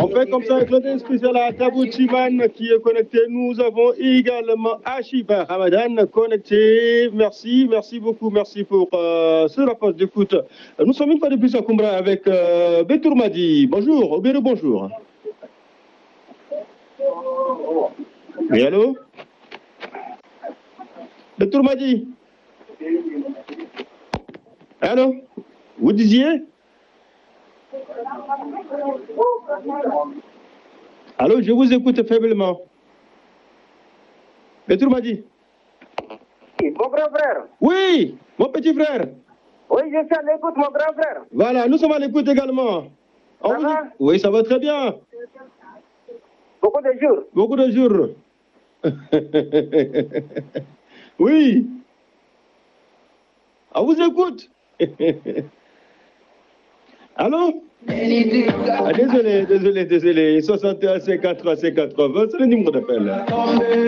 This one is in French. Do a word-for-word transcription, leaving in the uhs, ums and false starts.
On fait comme ça avec le spécial à Tabou Chiman qui est connecté. Nous avons également Achiba Ramadan connecté. Merci, merci beaucoup, merci pour euh, ce rapport d'écoute. Nous sommes une fois de plus à Kumbra avec euh, Betour Madi. Bonjour, Obéro, bonjour. Oui, allô? Betour Madi. Allô? Vous disiez? Allô, je vous écoute faiblement. Betour Madi. Mon grand frère. Oui, mon petit frère. Oui, je suis à l'écoute, mon grand frère. Voilà, nous sommes à l'écoute également. On Ça vous va? dit... Oui, ça va très bien. Beaucoup de jours. Beaucoup de jours. Oui. On vous écoute. Allô? Ah, désolé, désolé, désolé. soixante et un cinquante-trois cinquante-trois vingt, c'est le numéro d'appel.